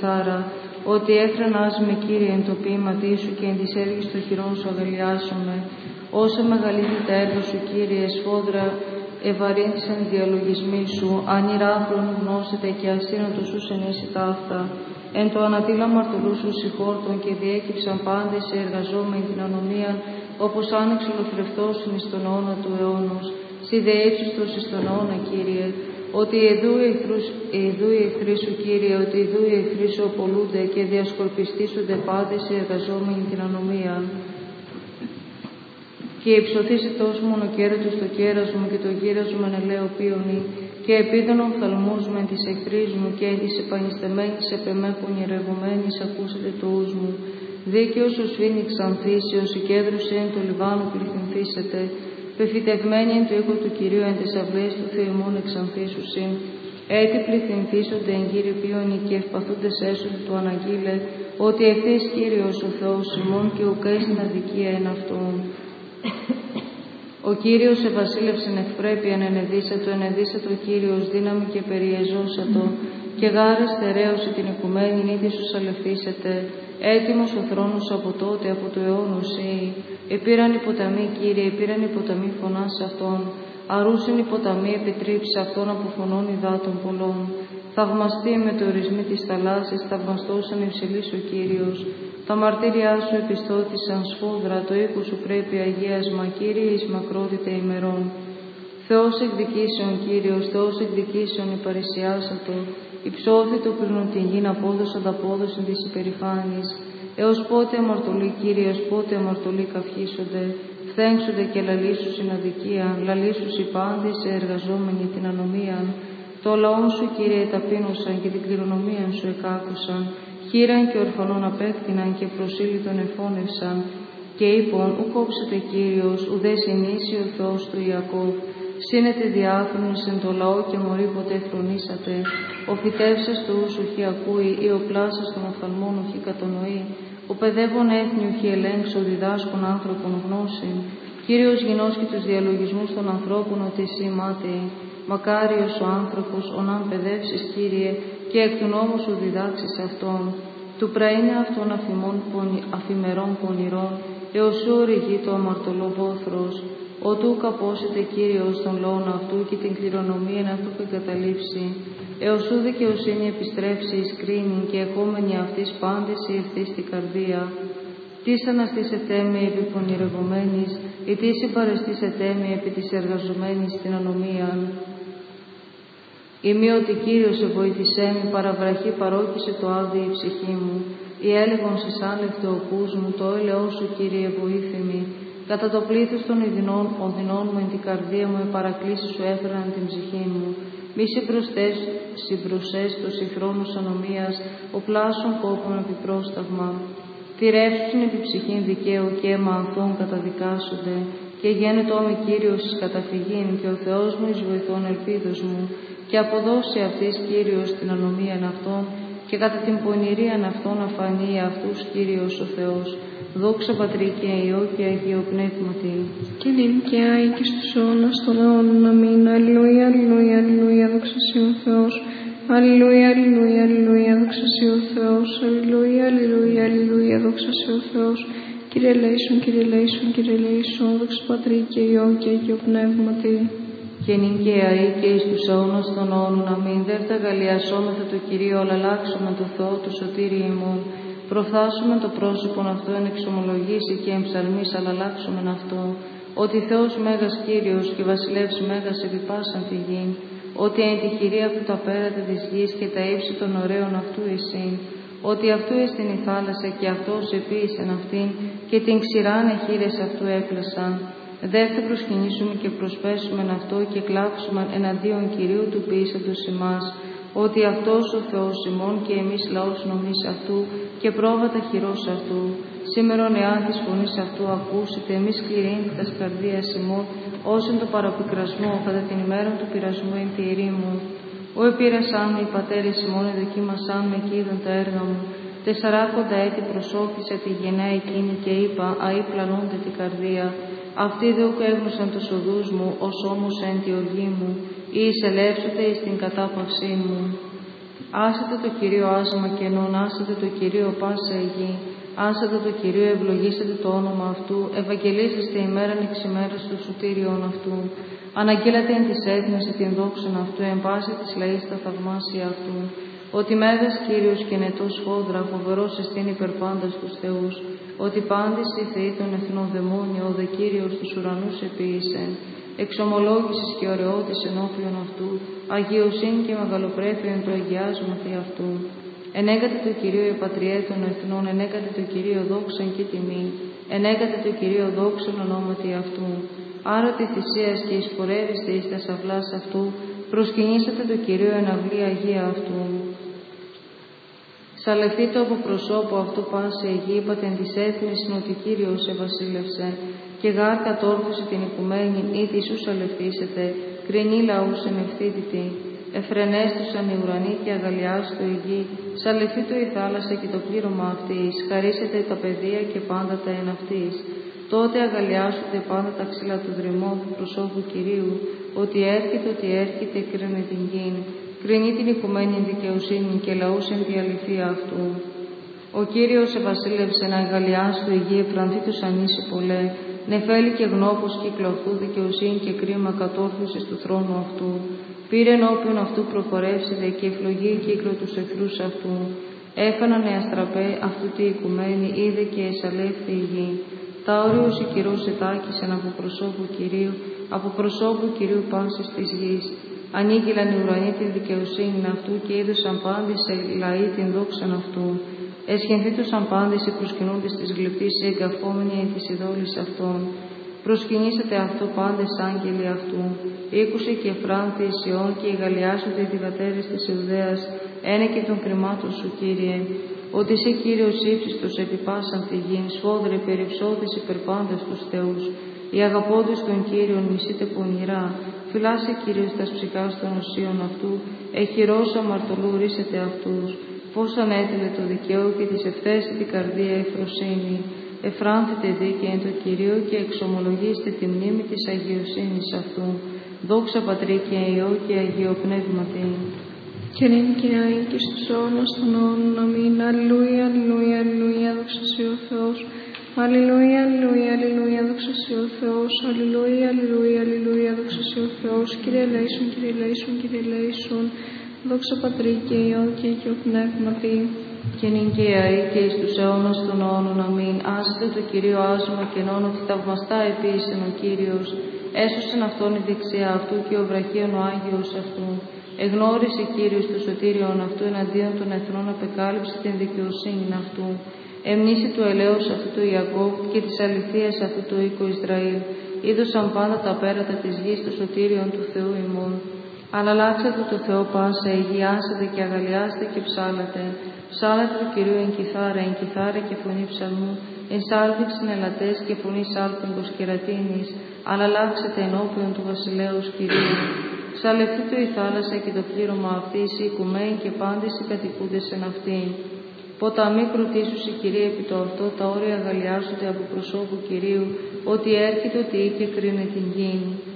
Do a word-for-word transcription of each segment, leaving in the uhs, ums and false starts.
θάρα, ότι έφρανας με, Κύριε, εν το ποίηματί σου και εν της έργης των χειρών σου αγαλιάσομαι. Όσα μεγαλύτερα τα έργα σου, Κύριε, σφόδρα ευαρύνθησαν οι διαλογισμοί σου, ανηράχρον γνώσετε και ασύνοτο σου σενέσει ταύτα. Εν το ανατήλα μαρτωλού σου συγχώρτων και διέκυψαν πάντες οι εργαζόμενοι την ανομία, όπως άνοιξε ολοθρευτώσουν εις τον αιώνα του αιώνος. Σι δε ύψιστος εις τον αιώνα, Κύριε, ότι ειδού οι εχθροί σου, Κύριε, ότι ειδού οι εχθροί σου απολούνται και διασκορπιστήσονται πάντες οι εργαζόμενοι την ανομία. Και υψωθήσει τόσο μονοκέρατος το κέρας μου και το γύρας μου εν ελαίο πίονι, και επίδων οφθαλμούς με της εχθρής μου και της επανιστεμένης επεμέ πονηρευομένης ακούσετε το ους μου. Δίκαιος ο σφήνη ξανθήσεως, η κέντρωση εν το λιβάνου πληθυνθήσετε, πεφυτευμένη εν το οίκο του Κυρίου εν τες αυλές του Θεημών εξανθήσουσιν. Έτσι πληθυνθήσονται εν Κύριε πίονι και ευπαθούντες έσοδοι του αναγγείλε, ότι ευθύς Κύριος ο Θεός ημών και ουκέ στην αδικία εν αυτόν. Ο Κύριος ευασίλευσεν ευπρέπειαν ενεδίσατο, ενεδίσατο ο Κύριος δύναμη και περιεζώσατο, και γάρες θεραίωση την οικουμένη νύτη σου σαλευθήσετε. Έτοιμος ο θρόνος από τότε, από το αιώνος ή. Επήραν οι ποταμοί, Κύριε, επήραν οι ποταμοί φωνάς αυτών. Αρούσιν οι ποταμοί επιτρίψει αυτών από φωνών υδάτων πολλών. Θαυμαστεί με το ορισμοί της θαλάσσης, θαυμαστώσαν υψηλής ο Κύριος. Τα μαρτύριά σου επιστότησαν σφόδρα, το οίκο σου πρέπει αγίασμα, Κύριε, εις μακρότητα ημερών. Θεός εκδικήσεων, Κύριος, Θεός εκδικήσεων υπαρισιάσατο, υψώθητο πριν την γην απόδοσαν τα απόδοσαν της υπερηφάνης. Έως πότε αμαρτωλοί, Κύριε, έως πότε αμαρτωλοί καυχήσονται, φθέγξονται και λαλήσου στην αδικία, λαλήσου οι πάντες σε εργαζόμενοι την ανομία. Το λαόν σου, Κύριε, ταπείνωσαν και την κληρονομία σου εκάκουσαν. Χείραν και ορφανών απέκτηναν και προσήλυτον εφώνευσαν. Και είπον, ου κόψετε Κύριος, ουδέ συνήσει ο Θεός του Ιακώβ. Σύνετε διάφρονος εν το λαό και μωρί ποτέ φρονήσατε. Ο φυτεύσας του ούσου χι ακούει, ή ο πλάσας των οφθαλμών οχι κατονοεί. Ο παιδεύων έθνιου χι ελέγξω, διδάσκων άνθρωπον γνώση. Κύριος γινώσκει τους διαλογισμούς των ανθρώπων ότι εσύ μάταιοι. Μακάριος ο άνθρωπος, ον αν παιδεύσεις, Κύριε, και εκ του νόμου σου διδάξεις αυτόν. Του πραήνε αυτών αφημών, αφημερών πονηρών, έως σου οριγεί το αμαρτωλό βόθρος. Οτού καπόσετε, Κύριος, των λαών αυτού και την κληρονομία αυτού που εγκαταλείψει. Έως σου δικαιοσύνη επιστρέψει εις κρίνη και εχόμενοι αυτής πάντες η ευθύ στην καρδία. Τις αναστήσετε με επί πονηρευομένης, ή τι συμπαρεστήσετε με επί της εργαζομένης στην ανομίαν. Ημί ότι Κύριος σε βοήθησέ με, παραβραχή παρόκησε το άδειο η ψυχή μου. Η έλεγον συσάλευτε ο πούς μου, το έλεό σου, Κύριε, βοήθημη. Κατά το πλήθος των ειδινών, οδυνών μου εν την καρδία μου, οι παρακλήσεις σου έφεραν την ψυχή μου. Μη συμπροσές το συμφρόνους ανομίας, ο πλάσων κόπων επιπρόσταγμα. Θηρεύσουσιν επί ψυχήν δικαίου και αίμα ανθών καταδικάσονται, και γένετο με Κύριος εις καταφυγήν, και ο Θεός μου εις βοηθών ελπίδος μου, και αποδώσει αυτής Κύριος την ανομίαν αυτών, και κατά την πονηρίαν αυτών αφανεί αυτούς Κύριος ο Θεός. Δόξα Πατρί και Υιό και Αγίο Πνεύματι. Και νυν και άη και στους αιώνας των αιώνων. Αμήν. Αλληλούια, αλληλούια, αλληλούια, δόξα σοι ο Θεός. Αλληλούια, αλληλούια, αλληλούια, δόξα σοι ο Θεός. Αλληλούια, αλληλούια, αλληλούια, δόξα σοι ο Θεός. Κύριε ελέησον, Κύριε ελέησον, Κύριε ελέησον, δόξα Πατρί και Υιό και Αγίο Πνεύματι. Και νυν και αεί και εις τους αιώνας των αιώνων. Αμήν. Δέρτα γαλλιασόμεθα το Κυρίο, αλλά αλλάξουμε το Θεό του σωτήρι ημών. Προφθάσουμε το πρόσωπον αυτό εν εξομολογήσει και εν ψαλμής, αλλά αλλάξουμε αυτό. Ότι Θεός Μέγας Κύριος και Βασιλεύς Μέγας επί πάσαν τη γη. Ότι εν τη χειρία αυτού τα πέρατα της γης και τα ύψη των ωραίων αυτού εσύν. Ότι αυτού εστιν η θάλασσα και αυτός επίησεν αυτήν και την ξηράν εχείρες αυτού έπλασαν. Δεύτε προσκυνήσουμε και προσπέσουμε αυτό και κλάψουμε εναντίον Κυρίου του ποιήσαντος ημάς. Ότι αυτός ο Θεός ημών και εμείς λαός νομής αυτού και πρόβατα χειρός αυτού. Σήμερον εάν της φωνής αυτού ακούσετε, εμείς σκληρήν τας καρδίας ημών, όσον το παραπικρασμό κατά την ημέρα του πειρασμού εν τη ερήμου. Ο επήρασάν με οι πατέρες ημών, εδοκίμασάν με και είδαν τα έργα μου. Τεσσαράκοντα έτη προσώπησα τη γενναία εκείνη και είπα, αεί πλανούνται την καρδία. Αυτοί δε ουκ έγνωσαν τους οδούς μου, ως όμως εν τη οργή μου, ή εισελεύσονται εις την κατάπαυσή μου. Άσετε το Κυρίο άσμα κενών, άσετε το Κυρίο πάσα η γη. Άσετε το Κυρίο, ευλογήσετε το όνομα αυτού, ευαγγελίζεστε ημέραν εξ ημέρας του σωτήριον αυτού. Αναγγείλατε εν της έθνης την δόξαν αυτού, εν πάση της λαής τα θαυμάσια αυτού. Ότι μέγας Κύριος και νετός φόδρα, φοβερός εστίν υπερπάντας τους θεούς. Ότι πάντης οι θεοί των εθνών δαιμόνια, ο δε Κύριος τους ουρανούς επίησεν. Εξομολόγησης και ωραιότης ενώπιον αυτού, αγιοσύνη και μεγαλοπρέπεια εν το αγιάσματι αυτού. Ενέκατε το Κυρίο η πατριέ των εθνών, ενέκατε το Κυρίο δόξαν και τιμή, ενέκατε το Κυρίο δόξαν ονόματι αυτού. Άρα τη θυσίας και εισπορεύεστε εις τας αυλάς αυτού, προσκυνήσατε το Κυρίο εν αυλή αγία αυτού. Σαλευτεί το από προσώπου αυτού πάση Αιγή, είπατε εν της έθνης ότι Κύριος ευασίλευσε, και γάρ κατόρθωσε την οικουμένη, ή τη σου σαλευτήσετε, κρινή λαούς εν ευθύτητη. Εφρενέστουσαν οι ουρανοί και αγαλιάστο η γη, σαλευτεί η θάλασσα και το πλήρωμα αυτής, χαρίσετε τα παιδεία και πάντα τα εν αυτής. Τότε αγαλιάσονται πάντα τα ξύλα του δρυμού του προσώπου Κυρίου, ότι έρχεται, ότι έρχεται, κρίνει την γη. Κρίνει την οικουμένη δικαιοσύνη και λαούς εν τη αληθεία αυτού. Ο Κύριος ευασίλευσε να αγαλιάστο η γη, εφρανθεί τους ανήσι πολλέ, νεφέλη και γνώπος κύκλο δικαιοσύνη και κρίμα κατόρθωσης του θρόνου αυτού. Πήρε ενώπιον αυτού προχωρεύσετε και ευλογεί κύκλο τους εχθρούς αυτού. Έφαναν αστραπέ αυτού τη οικουμένη, είδε και εσαλεύθη η γη. Τα όριος η κυρός ετάκησαν από προσώπου Κυρίου, από προσώπου Κυρίου πάσης της γης. Ανήγγυλαν οι ουρανοί την δικαιοσύνη αυτού και είδωσαν πάντες σε λαοί την δόξαν αυτού. Εσχενθήτωσαν πάντες οι προσκυνούντες της γλυπτής εγκαφόμενοι εν της ειδόλης αυτών. Προσκυνήσατε αυτό πάντες άγγελοι αυτού. Ήκουσε και φράνθη η Σιών και οι γαλλιάσονται οι διδατέρες της Ιουδαίας, ένε και των κρυμάτων σου, Κύριε. Ότι εσύ, Κύριος ύψιστος, επιπάσαν τη γην, σφόδρε περιψώδης υπερπάντας τους θεούς. Οι αγαπώντες των Κύριων μισείτε πονηρά. Φυλάσσε, Κύριος, τας ψυχάς των οσίων αυτού, εχειρός αμαρτωλού ρίσετε αυτούς. Πώς ανέτειλε το δικαίω και της ευθέστη καρδία εφροσύνη. Εφράνθητε δίκαια εν το Κυρίο και εξομολογήστε τη μνήμη της αγιοσύνης αυτού. Δόξα Πατρί και Υιό και Αγίο Πνεύματι. Και νυν και άιν και στους αιώνας των αιώνων. Αμήν. Αλληλούια, αλληλούια, αλληλούια, δόξα σοι ο Θεός. Αλληλούια, αλληλούια, αλληλούια, δόξα σοι ο Θεός. Αλληλούια, αλληλούια, αλληλούια, δόξα σοι ο Θεός. Κύριε ελέησον, Κύριε ελέησον, Κύριε ελέησον. Δόξα Πατρί και Υιό και Αγίο Πνεύματι. Και νυν και αεί και εις τους αιώνας των αιώνων. Αμήν. Άσετε το Κυρίο άσμα κενών, ότι θαυμαστά επίησεν ο Κύριος. Έσωσεν αυτόν η δεξιά αυτού και ο βραχίων ο Άγιος αυτού. Εγνώρισε Κύριος το σωτήριον αυτού, εναντίον των εθνών απεκάλυψε την δικαιοσύνη αυτού. Εμνήσει του ελέους αυτού του Ιακώβ και της αληθείας αυτού του οίκο Ισραήλ. Είδωσαν πάντα τα πέρατα της γης το σωτήριον του Θεού ημών. Αναλλάξατε το Θεό πάσα, υγιάσατε και αγαλιάστε και ψάλατε. Ψάλατε του Κυρίου εν κιθάρα, εν κιθάρα και φωνή ψαλμού, εν σάλβιξιν ελατές και φωνή σάλπιγγος κερατίνης. Αναλλάξατε ενώπιον του βασιλέως Κυρίου. Ψαλευτείτε η θάλασσα και το πλήρωμα αυτής, οι οικουμένοι και πάντες οι κατοικούντες εν αυτήν. Ποταμοί κροτήσουσι Κυρία επί το αυτό, τα όρια αγαλιάζονται από προσώπου Κυρίου, ότι έρχεται ότι ή και κρίνε την γη.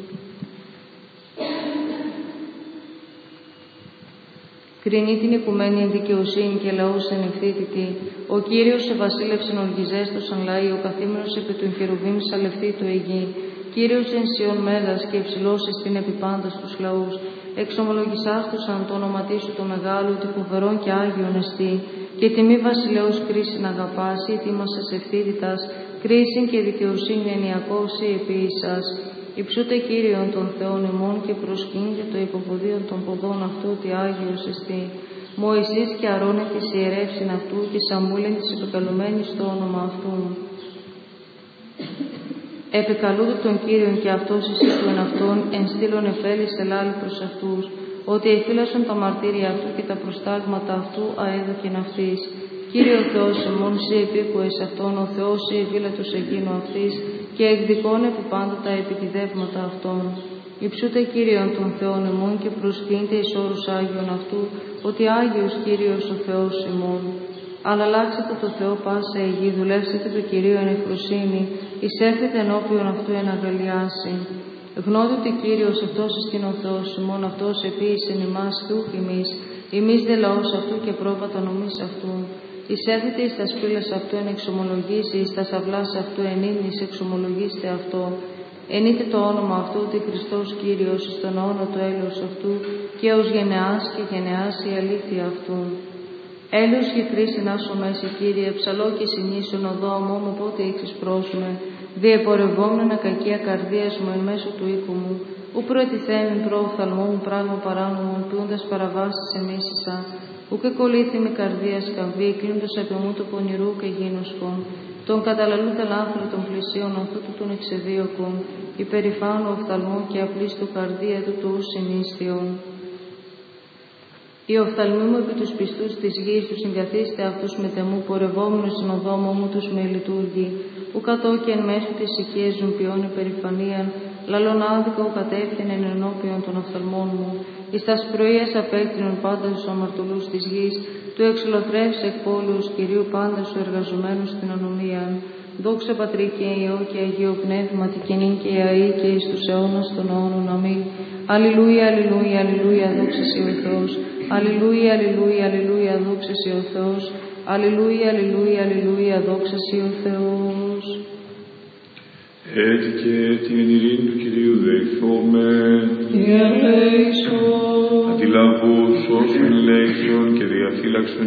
Κρινεί την οικουμένη εν δικαιοσύνη και λαούς εν ευθύτητη. Ο Κύριος σε βασίλευσεν οργιζέστος λαοί, ο καθήμενος επί του χερουβίμ σαλευτεί το ηγή. Κύριος εν Σιών μέγας και υψηλός εστίν επί πάντας τους λαούς. Εξομολογησάστοσαν το όνοματί σου το μεγάλο, ότι φοβερόν και άγιον εστί. Και τιμή βασιλέως κρίσιν αγαπάς, ή τίμασας ευθύτητας, κρίσιν και δικαιοσύνη ενιακός ή επίησας. Υψούτε Κύριον των Θεών ημών και προσκύνετε το υποποδίον των ποδών αυτού, ότι Άγιος εστί. Μωυσής και Αρών της ιερεύσιν αυτού και Σαμούλεν της επικαλουμένης στο όνομα αυτού. Επικαλούνται τον Κύριον και αυτός εσύ του εν αυτόν, εν στήλων εφέλης ελάλη προς αυτούς, ότι εφύλασαν τα μαρτύρια αυτού και τα προστάγματα αυτού αέδοκεν αυτής. Κύριε Θεός ημών, σε επίκουες αυτόν, ο Θεός σε ευήλατος εκείνο αυτής και εκδικών επί πάντα τα επιτιδεύματα αυτών. Υψούτε Κύριον των Θεών ημών και προσκύνετε εις όρους Άγιον αυτού, ότι Άγιος Κύριος ο Θεός ημών. Αλλάξετε το Θεό πάσα η γη, δουλεύσετε το Κυρίο εν ευφροσύνη, εισέρχεται ενώπιον αυτού εν αγαλιάσει. Γνώτε ότι Κύριος αυτός εστίν ο Θεός ημών, αυτός επίησεν ημάς και ούχ ημείς, Εμείς δε λαός αυτού και πρόβατα νομής αυτού. Εισέρχεται εις τας πύλας αυτού εν εξομολογήσει, εις τας αυλάς αυτού εν ύμνης εξομολογήστε αυτό. Ενείτε το όνομα αυτού ότι Χριστός Κύριος εις τον αιώνα του έλεος αυτού και ως γενεάς και γενεάς η αλήθεια αυτού. Έλεος και κρίση νάσο μέση, Κύριε, ψαλό και συνήσουν οδό μου, πότε εξισπρόσουμε, διεπορευόμενα κακία καρδίας μου εν μέσω του οίκου μου, ου προετιθέμην προ οφθαλμού μου πράγμα παράνομο, ποιούντας παραβάσεις εμίσησα, ου και κολλήθημη καρδίας καβή, κλείντος επί μου του πονηρού και γίνοσκον, τον καταλαλού τα λάθρα των πλησίων αυτού του τον εξεδίωκον, υπερηφάνου οφθαλμού και απλής του καρδία του του συνίστιον. Οι οφθαλμοί μου επί τους πιστούς της γης τους συγκαθίστε αυτούς με τεμού, πορευόμενους στην οδόμο μου τους με λειτουργεί, ου κατώ και εν μέσω της οικίας ζουν ποιόν υπερηφανίαν, λαλών άδικα ου κατεύθυνεν ενώπιον των οφθαλμών μου, εις τας πρωίας απέκτηνον πάντα τους αμαρτωλούς της γης, του εξολοθρεύς εκ πόλεως Κυρίου πάντα σου εργαζομένους στην ανομίαν. Δόξα Πατρί και Υιό και Αγίο Πνεύμα, τη κοινή και η αή και εις τους αιώνας των αιώνων. Αμήν. Αλληλούια, αλληλούια, αλληλούια, δόξα Συ ο Θεός. Αλληλούια, αλληλούια, αλληλούια, δόξα Συ ο Θεός. Αλληλούια, αλληλούια, αλληλούια, δόξα Συ ο Θεός. Έτσι και την ειρήνη του Κυρίου δεηθόμεν. Διαλέησον. Αντιλαβούς όσων ελέγχειων και διαφύλαξον